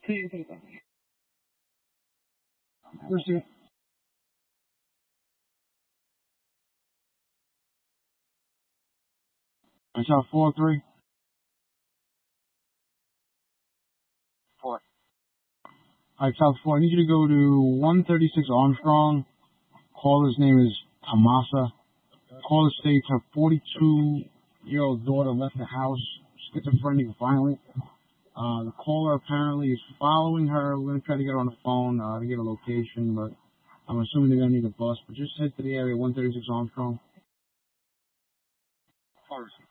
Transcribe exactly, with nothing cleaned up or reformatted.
Sí, sí, sí. Receive. I shot four three. Four. I shot four. I need you to go to one thirty-six Armstrong. Caller's name is Tamasa. Caller states her forty-two-year-old daughter left the house, schizophrenic, violent. Uh, the caller apparently is following her. We're going to try to get her on the phone uh, to get a location, but I'm assuming they're going to need a bus. But just head to the area, one thirty-six Armstrong. Forest.